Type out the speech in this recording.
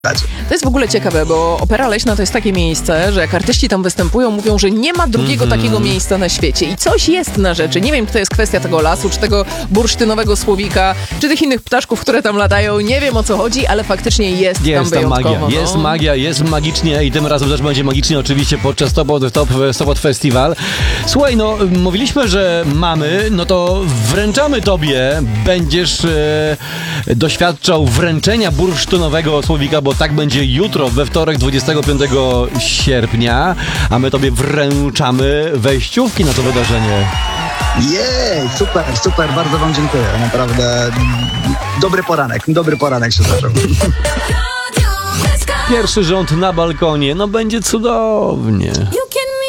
To jest w ogóle ciekawe, bo Opera Leśna to jest takie miejsce, że jak artyści tam występują, mówią, że nie ma drugiego takiego miejsca na świecie. I coś jest na rzeczy. Nie wiem, czy to jest kwestia tego lasu, czy tego bursztynowego słowika, czy tych innych ptaszków, które tam latają. Nie wiem, o co chodzi, ale faktycznie jest tam wyjątkowo. Magia. Jest magia, jest magicznie i tym razem też będzie magicznie oczywiście podczas Sopot Festival. Słuchaj, no mówiliśmy, że mamy, no to wręczamy tobie. Będziesz doświadczał wręczenia bursztynowego słowika, bo tak będzie jutro, we wtorek 25 sierpnia, a my tobie wręczamy wejściówki na to wydarzenie. Jej, super, bardzo wam dziękuję. Naprawdę dobry poranek się zaczął. Pierwszy rząd na balkonie, no będzie cudownie.